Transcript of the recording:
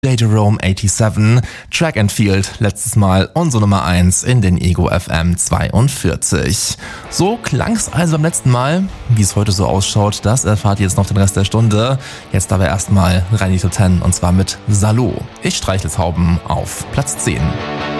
J. Jerome 87, Track and Field, letztes Mal unsere Nummer 1 in den Ego FM 42. So klang's also beim letzten Mal. Wie es heute so ausschaut, das erfahrt ihr jetzt noch den Rest der Stunde. Jetzt aber erstmal rein in die Top 10 und zwar mit Salo. Ich streichle Tauben auf Platz 10.